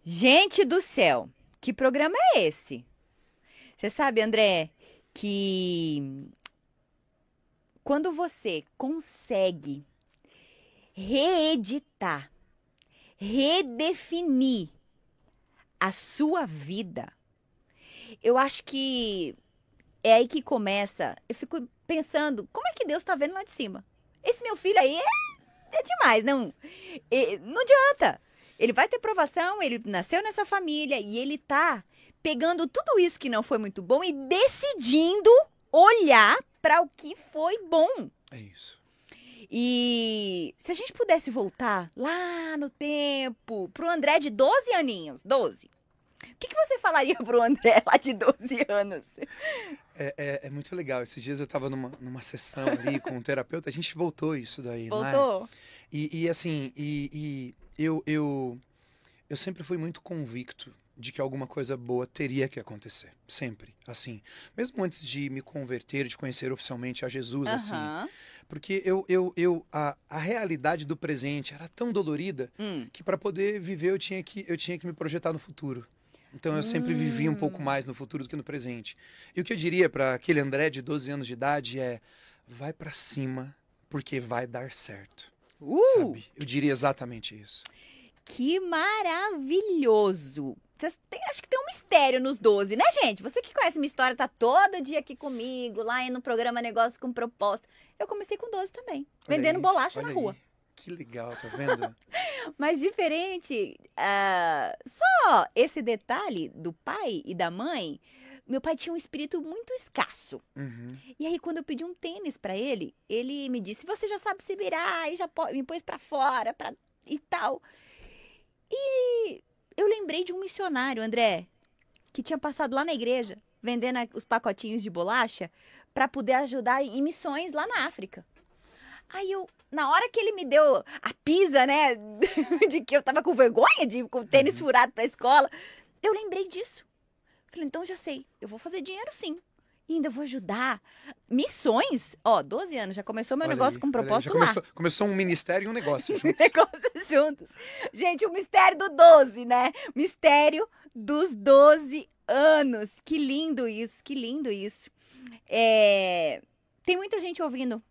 Gente do céu, que programa é esse? Você sabe, André, que quando você consegue reeditar, redefinir a sua vida, eu acho que é aí que começa. Eu fico pensando, como é que Deus tá vendo lá de cima? Esse meu filho aí é demais, não? Não adianta. Ele vai ter provação, ele nasceu nessa família e ele tá pegando tudo isso que não foi muito bom e decidindo olhar para o que foi bom. É isso. E se a gente pudesse voltar lá no tempo, pro André de 12 aninhos, 12, o que você falaria pro André lá de 12 anos? É muito legal. Esses dias eu tava numa sessão ali com um terapeuta, a gente voltou isso daí, não é? Voltou? E assim, eu sempre fui muito convicto de que alguma coisa boa teria que acontecer. Sempre. Assim. Mesmo antes de me converter, de conhecer oficialmente a Jesus, assim. Aham. Porque a realidade do presente era tão dolorida Hum. que para poder viver eu tinha que me projetar no futuro. Então eu sempre vivi um pouco Hum. mais no futuro do que no presente. E o que eu diria para aquele André de 12 anos de idade é: vai para cima, porque vai dar certo. Uh! Sabe? Eu diria exatamente isso. Que maravilhoso! Acho que tem um mistério nos 12, né, gente? Você que conhece minha história, tá todo dia aqui comigo, lá no programa Negócio com Propósito. Eu comecei com 12 também, Olha vendendo aí, bolacha na olha rua. aí. Que legal, tá vendo? Mas diferente, só esse detalhe do pai e da mãe, meu pai tinha um espírito muito escasso. Uhum. E aí, quando eu pedi um tênis pra ele, ele me disse: Você já sabe se virar, e já me pôs pra fora e tal. E eu lembrei de um missionário, André, que tinha passado lá na igreja, vendendo os pacotinhos de bolacha pra poder ajudar em missões lá na África. Aí na hora que ele me deu a pisa, né, de que eu tava com vergonha de ir com o tênis Uhum. furado pra escola, eu lembrei disso. Falei, então já sei, eu vou fazer dinheiro sim. E ainda vou ajudar. Missões? Ó, 12 anos, já começou meu negócio com Olha aí. Já propósito lá. começou um ministério e um negócio juntos. Negócios juntos. Gente, o mistério do 12, né? Mistério dos 12 anos. Que lindo isso, que lindo isso. Tem muita gente ouvindo